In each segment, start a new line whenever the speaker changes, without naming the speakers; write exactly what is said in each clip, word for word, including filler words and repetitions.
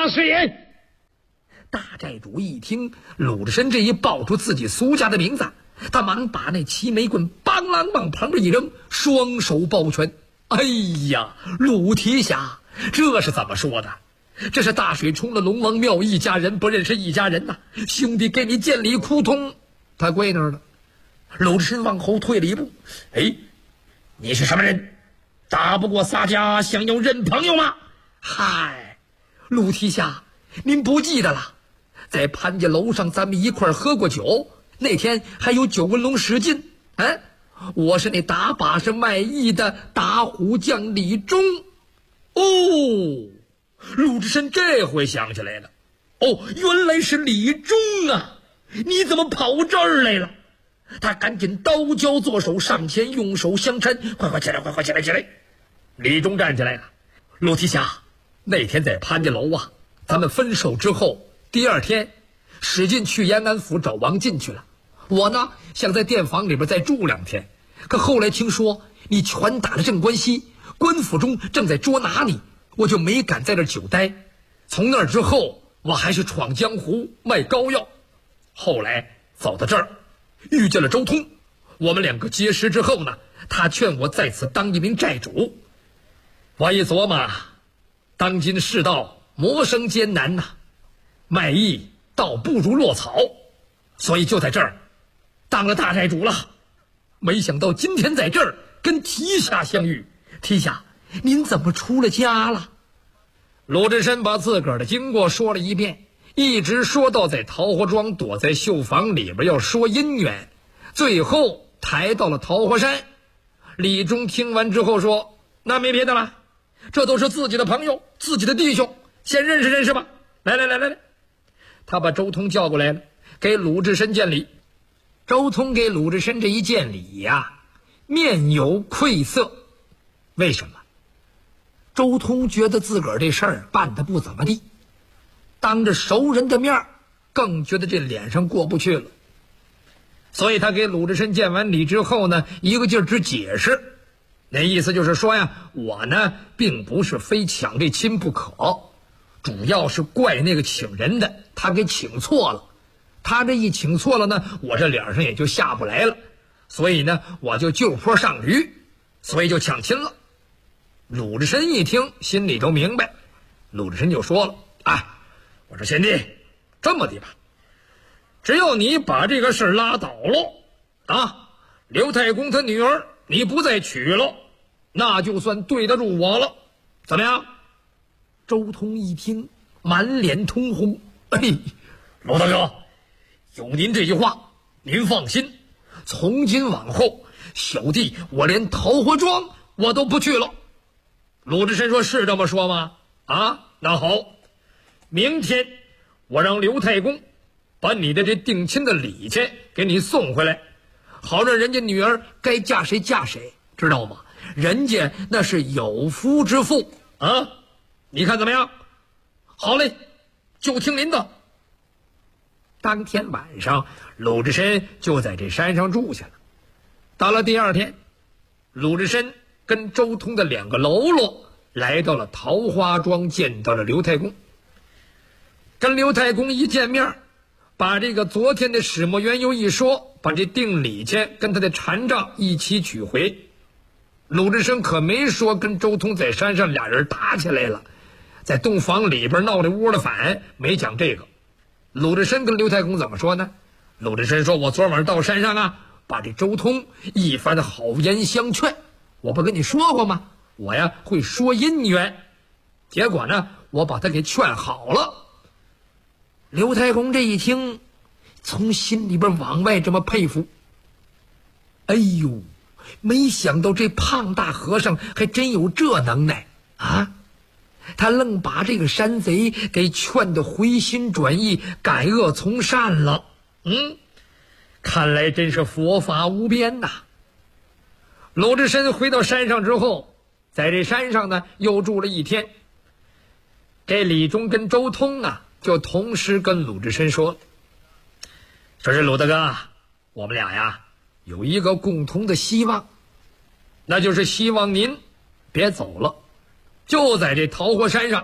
大师爷。
大寨主一听鲁智深这一报出自己苏家的名字，他忙把那齐眉棍梆啷往旁边一扔，双手抱拳。哎呀，鲁提辖，这是怎么说的？这是大水冲了龙王庙一家人不认识一家人呐、啊！兄弟给你见礼哭通。他跪那儿了。鲁智深往后退了一步。哎，你是什么人？打不过洒家，想要认朋友吗？嗨，鲁提辖，您不记得了？在潘家楼上咱们一块喝过酒，那天还有九纹龙史进。嗯、啊，我是那打把式卖艺的打虎将李忠。哦，鲁智深这回想起来了。哦，原来是李忠啊！你怎么跑这儿来了？他赶紧刀交左手，上前用手相搀，快快起来，快快起来起来！李忠站起来了。鲁提辖，那天在潘家楼啊，咱们分手之后，第二天史进去延安府找王进去了。我呢想在店房里边再住两天，可后来听说你拳打了镇关西，官府中正在捉拿你，我就没敢在这久待。从那之后，我还是闯江湖卖膏药。后来走到这儿，遇见了周通，我们两个结识之后呢，他劝我在此当一名寨主。我一琢磨，当今世道谋生艰难呐、啊，卖艺倒不如落草，所以就在这儿当了大寨主了。没想到今天在这儿跟提辖相遇。提辖，您怎么出了家了？鲁智深把自个儿的经过说了一遍，一直说到在桃花庄躲在绣房里边要说姻缘，最后抬到了桃花山。李忠听完之后说，那没别的了，这都是自己的朋友，自己的弟兄，先认识认识吧。来来来来来，他把周通叫过来了，给鲁智深见礼。周通给鲁智深这一见礼呀，面有愧色。为什么？周通觉得自个儿这事儿办得不怎么地，当着熟人的面更觉得这脸上过不去了。所以他给鲁智深见完礼之后呢，一个劲儿直解释，那意思就是说呀，我呢并不是非抢这亲不可，主要是怪那个请人的，他给请错了。他这一请错了呢，我这脸上也就下不来了，所以呢我就就坡上驴，所以就抢亲了。鲁智深一听心里都明白，鲁智深就说了，啊，我说贤弟，这么的吧，只要你把这个事拉倒了啊，刘太公他女儿你不再娶了，那就算对得住我了，怎么样？周通一听满脸通红，哎，鲁大哥，有您这句话您放心，从今往后小弟我连桃花庄我都不去了。鲁智深说，是这么说吗？啊，那好，明天我让刘太公把你的这定亲的礼钱给你送回来，好让人家女儿该嫁谁嫁谁，知道吗？人家那是有夫之妇啊，你看怎么样？好嘞，就听您的。当天晚上，鲁智深就在这山上住下了。到了第二天，鲁智深跟周通的两个喽啰来到了桃花庄，见到了刘太公。跟刘太公一见面，把这个昨天的始末缘由一说，把这定礼钱跟他的禅杖一起取回。鲁智深可没说跟周通在山上俩人打起来了，在洞房里边闹这窝的反，没讲这个。鲁智深跟刘太公怎么说呢？鲁智深说，我昨晚上到山上啊，把这周通一番的好言相劝，我不跟你说过吗？我呀会说姻缘，结果呢我把他给劝好了。刘太公这一听，从心里边往外这么佩服，哎呦，没想到这胖大和尚还真有这能耐啊！他愣把这个山贼给劝得回心转意，改恶从善了。嗯，看来真是佛法无边呐。鲁智深回到山上之后，在这山上呢又住了一天。这李忠跟周通啊就同时跟鲁智深说，说是鲁大哥，我们俩呀有一个共同的希望，那就是希望您别走了，就在这桃花山上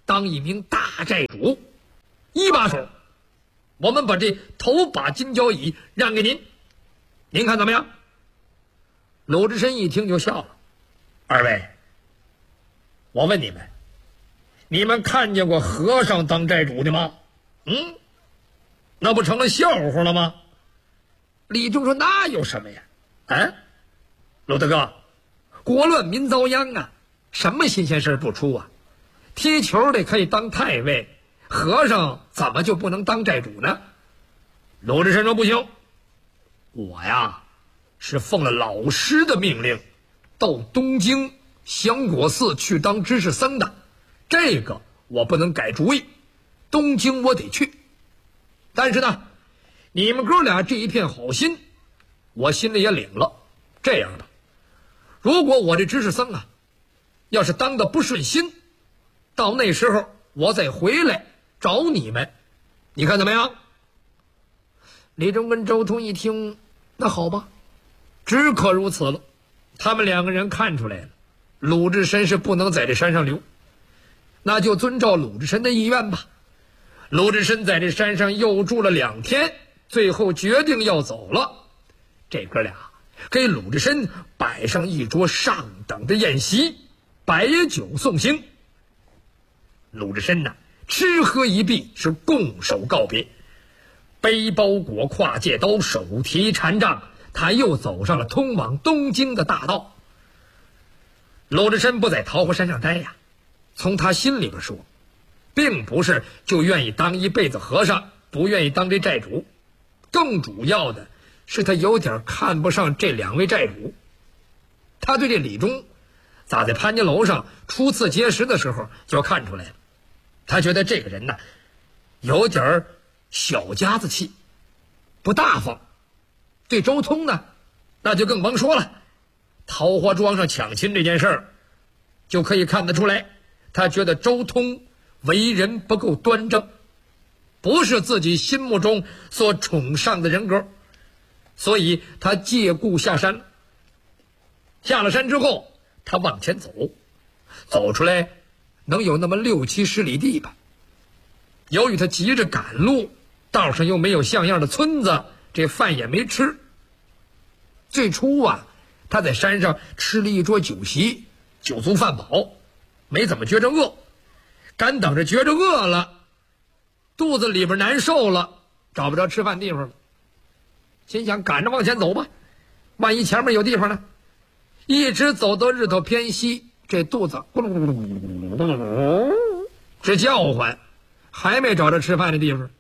当一名大寨主。一把手，我们把这头把金交椅让给您，您看怎么样？鲁智深一听就笑了，二位，我问你们，你们看见过和尚当寨主的吗？嗯，那不成了笑话了吗？李忠说：“那有什么呀？啊，鲁大哥，国乱民遭殃啊，什么新鲜事不出啊？踢球的可以当太尉，和尚怎么就不能当寨主呢？”鲁智深说：“不行，我呀是奉了老师的命令，到东京香果寺去当知识僧的，这个我不能改主意，东京我得去。但是呢，你们哥俩这一片好心，我心里也领了。这样吧，如果我这知识僧啊，要是当的不顺心，到那时候我再回来找你们，你看怎么样？”李忠跟周通一听，那好吧，只可如此了。他们两个人看出来了，鲁智深是不能在这山上留，那就遵照鲁智深的意愿吧。鲁智深在这山上又住了两天，最后决定要走了。这哥俩给鲁智深摆上一桌上等的宴席，摆酒送行。鲁智深呢，吃喝一毕，是拱手告别，背包裹，挎戒刀，手提禅杖，他又走上了通往东京的大道。鲁智深不在桃花山上待呀，从他心里边说，并不是就愿意当一辈子和尚，不愿意当这寨主，更主要的是他有点看不上这两位寨主。他对这李忠咋在潘家楼上初次结识的时候就看出来了，他觉得这个人呢有点小家子气，不大方。对周通呢，那就更甭说了，桃花庄上抢亲这件事儿就可以看得出来，他觉得周通为人不够端正，不是自己心目中所崇尚的人格，所以他借故下山了。下了山之后，他往前走，走出来能有那么六七十里地吧。由于他急着赶路，道上又没有像样的村子，这饭也没吃。最初啊，他在山上吃了一桌酒席，酒足饭饱，没怎么觉着饿。干等着觉着饿了，肚子里边难受了，找不着吃饭地方了，心想赶着往前走吧，万一前面有地方呢。一直走到日头偏西，这肚子咕噜咕噜咕噜咕噜直叫唤，还没找着吃饭的地方。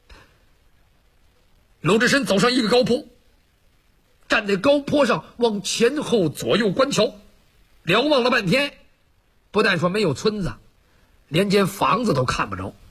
鲁智深走上一个高坡，站在高坡上往前后左右观瞧，瞭望了半天，不但说没有村子，连间房子都看不着。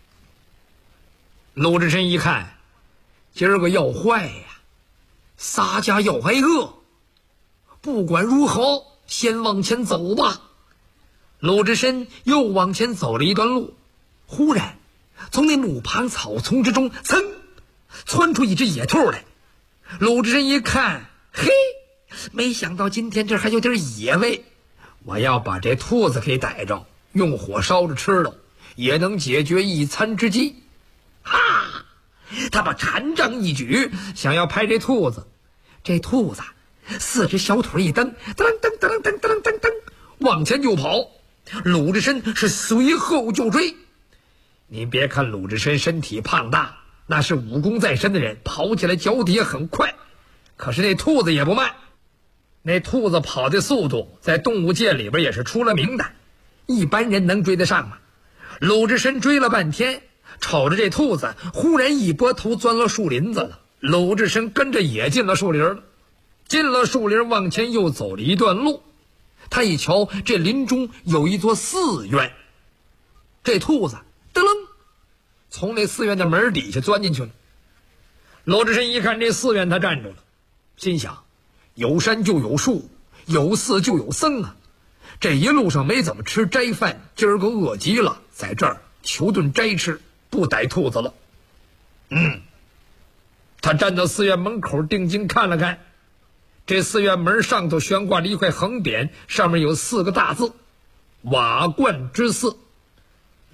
鲁智深一看，今儿个要坏呀，仨家要挨饿。不管如何，先往前走吧。鲁智深又往前走了一段路，忽然从那路旁草丛之中噌窜出一只野兔来。鲁智深一看，嘿，没想到今天这还有点野味，我要把这兔子给逮着，用火烧着吃了，也能解决一餐之饥。哈！他把禅杖一举，想要拍这兔子。这兔子四只小腿一蹬，噔噔噔噔噔噔噔，往前就跑。鲁智深是随后就追。您别看鲁智深身体胖大，那是武功在身的人，跑起来脚底也很快。可是那兔子也不慢，那兔子跑的速度在动物界里边也是出了名的，一般人能追得上吗？鲁智深追了半天，瞅着这兔子忽然一拨头钻了树林子了。鲁智深跟着也进了树林了。进了树林，往前又走了一段路，他一瞧，这林中有一座寺院。这兔子噔楞从那寺院的门底下钻进去了。鲁智深一看这寺院，他站住了，心想有山就有树，有寺就有僧啊。这一路上没怎么吃斋饭，今儿个饿极了，在这儿求顿斋吃，不逮兔子了。嗯，他站到寺院门口定睛看了看，这寺院门上头悬挂着一块横匾，上面有四个大字：瓦罐之寺。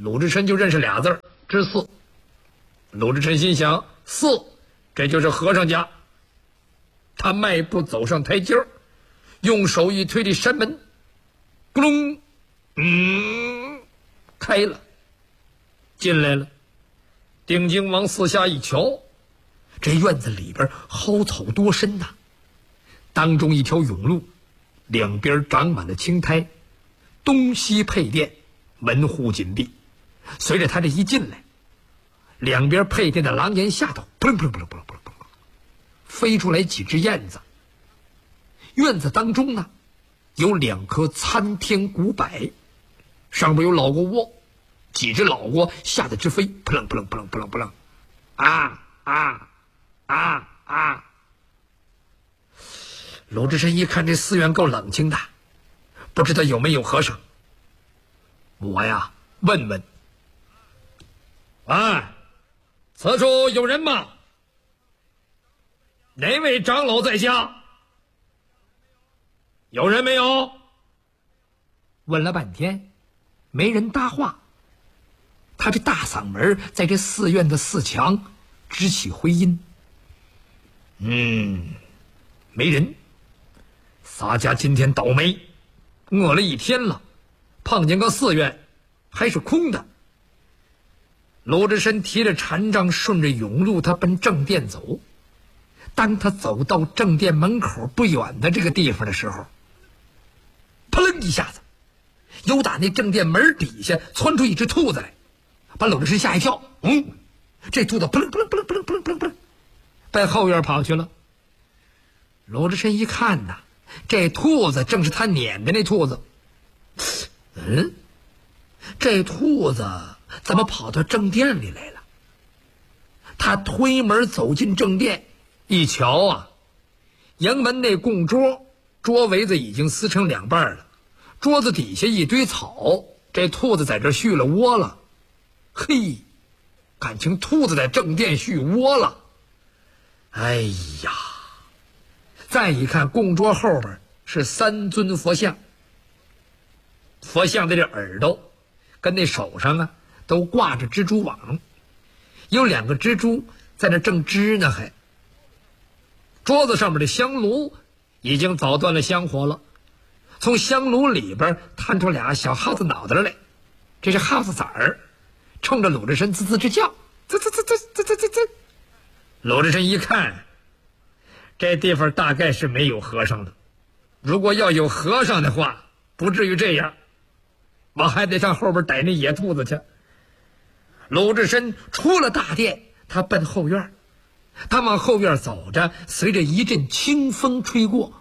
鲁智深就认识俩字儿：知寺。鲁智深心想，寺，这就是和尚家。他迈步走上台阶儿，用手一推这山门，咕隆，嗯，开了，进来了。定睛往四下一瞧，这院子里边蒿草多深呐、啊！当中一条甬路，两边长满了青苔，东西配殿，门户紧闭。随着他这一进来，两边配殿的廊檐下头，扑棱扑棱扑棱扑棱扑棱扑棱，飞出来几只燕子。院子当中呢，有两棵参天古柏，上边有老窝窝，几只老窝吓得直飞，扑棱扑棱扑棱扑棱扑棱，啊啊啊啊！鲁智深一看这寺院够冷清的，不知道有没有和尚。我呀，问问。哎，此处有人吗？哪位长老在家？有人没有？问了半天，没人搭话。他这大嗓门在这寺院的四墙直起回音。嗯，没人。洒家今天倒霉，饿了一天了，碰见个寺院还是空的。鲁智深提着禅杖，顺着甬路，他奔正殿走。当他走到正殿门口不远的这个地方的时候，扑棱一下子，由打那正殿门底下窜出一只兔子来，把鲁智深吓一跳。嗯，这兔子扑棱扑棱扑棱扑棱扑棱扑棱扑棱，奔后院跑去了。鲁智深一看呐，这兔子正是他撵的那兔子。嗯，这兔子怎么跑到正殿里来了？他推门走进正殿，一瞧啊，迎门那供桌，桌围子已经撕成两半了，桌子底下一堆草，这兔子在这续了窝了。嘿，感情兔子在正殿续窝了。哎呀，再一看供桌后边是三尊佛像，佛像的这耳朵跟那手上啊都挂着蜘蛛网，有两个蜘蛛在那正织呢。还桌子上面的香炉已经早断了香火了，从香炉里边探出俩小耗子脑袋来，这是耗子崽儿，冲着鲁智深吱吱直叫，吱吱吱吱吱吱吱吱。鲁智深一看，这地方大概是没有和尚的，如果要有和尚的话，不至于这样，我还得上后边逮那野兔子去。鲁智深出了大殿，他奔后院，他往后院走着，随着一阵清风吹过，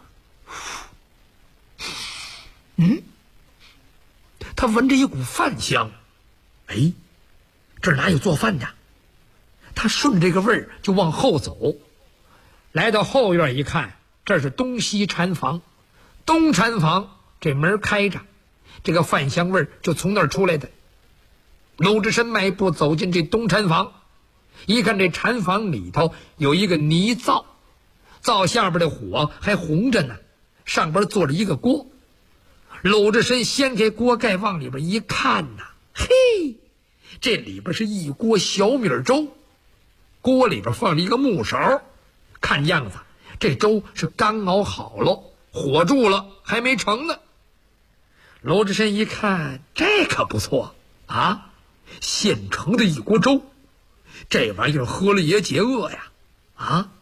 嗯，他闻着一股饭香。哎，这哪有做饭的？他顺这个味儿就往后走，来到后院一看，这是东西禅房。东禅房这门开着，这个饭香味儿就从那儿出来的。鲁智深迈步走进这东禅房，一看这禅房里头有一个泥灶，灶下边的火还红着呢，上边坐着一个锅。鲁智深掀开锅盖往里边一看呐，嘿，这里边是一锅小米粥，锅里边放着一个木勺，看样子这粥是刚熬好了，火住了还没成呢。鲁智深一看，这可不错啊，现成的一锅粥，这玩意儿喝了也解饿呀！啊，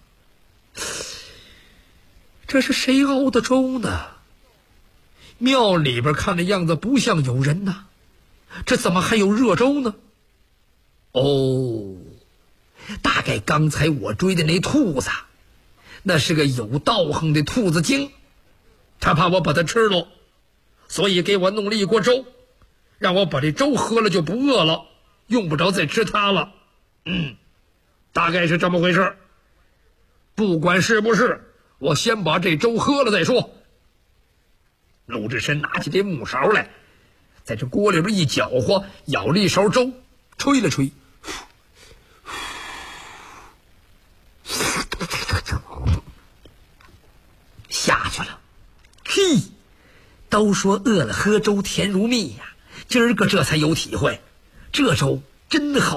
这是谁熬的粥呢？庙里边看的样子不像有人呐，这怎么还有热粥呢？哦，大概刚才我追的那兔子，那是个有道行的兔子精，他怕我把它吃了，所以给我弄了一锅粥，让我把这粥喝了就不饿了，用不着再吃它了。嗯，大概是这么回事。不管是不是，我先把这粥喝了再说。鲁智深拿起这木勺来，在这锅里边一搅和，舀了一勺粥，吹了吹，下去了。嘿，都说饿了喝粥甜如蜜呀，今儿个这才有体会。 这手真好